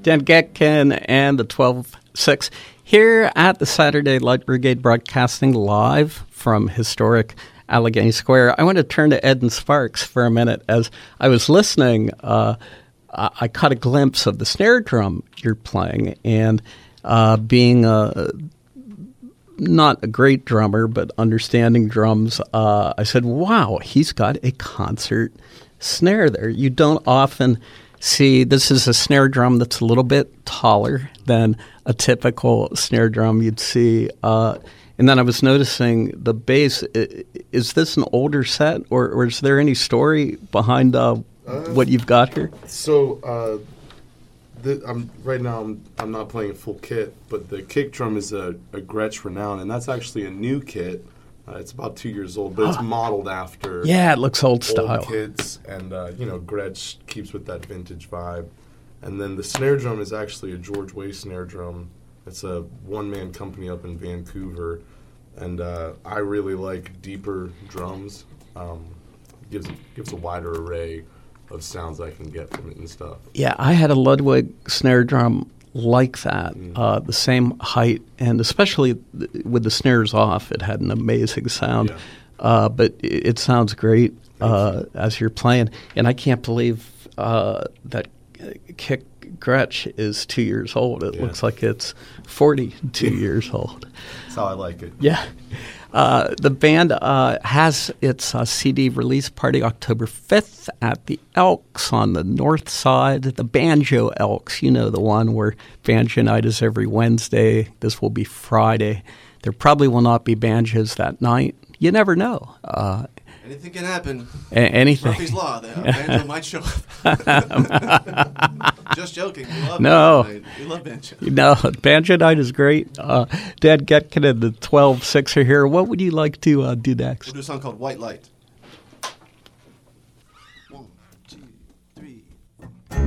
Dan Getkin and the 12-6 here at the Saturday Light Brigade, broadcasting live from historic Allegheny Square. I want to turn to Ed and Sparks for a minute. As I was listening, I caught a glimpse of the snare drum you're playing, and being not a great drummer, but understanding drums, I said, wow, he's got a concert snare there. You don't often see, this is a snare drum that's a little bit taller than a typical snare drum you'd see. And then I was noticing the bass. Is this an older set, or is there any story behind what you've got here? So right now I'm not playing a full kit, but the kick drum is a Gretsch Renown, and that's actually a new kit. It's about 2 years old, but it's modeled after it looks old style kits, and Gretsch keeps with that vintage vibe. And then the snare drum is actually a George Way snare drum. It's a one-man company up in Vancouver, and I really like deeper drums. Gives a wider array of sounds I can get from it and stuff. Yeah, I had a Ludwig snare drum like that, the same height, and especially with the snares off, it had an amazing sound. Yeah. But it sounds great as you're playing. And I can't believe that kick Gretsch is 2 years old. It looks like it's 42 years old. That's how I like it. Yeah. The band has its CD release party October 5th at the Elks on the north side. The Banjo Elks, the one where banjo night is every Wednesday. This will be Friday. There probably will not be banjos that night. You never know. Anything can happen. Anything. Murphy's Law. The banjo might show up. Just joking. We love banjo. No, banjo night is great. Dad Getkin and the 12-6 are here. What would you like to do next? We'll do a song called White Light.